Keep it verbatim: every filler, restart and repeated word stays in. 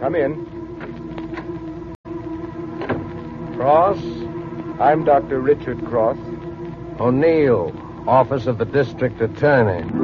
Come in. Cross, I'm Doctor Richard Cross. O'Neill, Office of the District Attorney.